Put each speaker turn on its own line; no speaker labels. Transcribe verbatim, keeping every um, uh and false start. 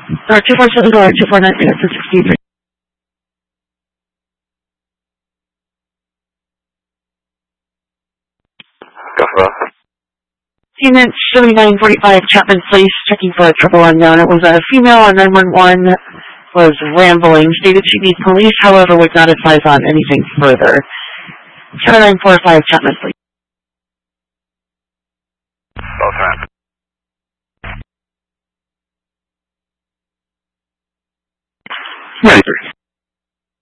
Or two four seven four, two four nine six three.
Go for it.
Unit seventy-nine forty-five, Chapman Place, checking for a triple unknown. It was a female on nine one one, was rambling, stated she needs police, however, would not advise on anything further. seventy-nine forty-five, Chapman Place.
Both hands.